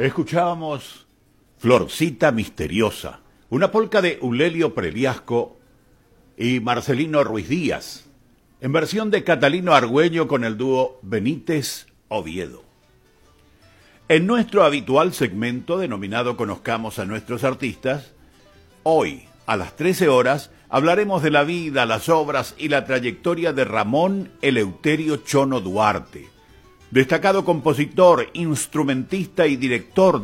Escuchábamos Florcita Misteriosa, una polca de Eulelio Preliasco y Marcelino Ruiz Díaz, en versión de Catalino Argüello con el dúo Benítez-Oviedo. En nuestro habitual segmento denominado Conozcamos a nuestros artistas, hoy, a las 13 horas, hablaremos de la vida, las obras y la trayectoria de Ramón Eleuterio Chono Duarte, destacado compositor, instrumentista y director